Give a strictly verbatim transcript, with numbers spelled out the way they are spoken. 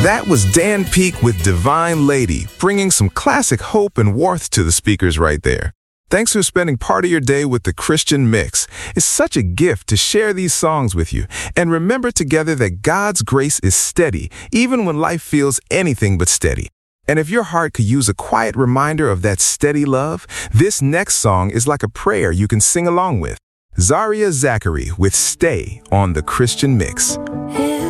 That was Dan Peek with Divine Lady, bringing some classic hope and warmth to the speakers right there. Thanks for spending part of your day with the Christian Mix. It's such a gift to share these songs with you. And remember together that God's grace is steady, even when life feels anything but steady. And if your heart could use a quiet reminder of that steady love, this next song is like a prayer you can sing along with. Zaria Zachary with Stay on the Christian Mix.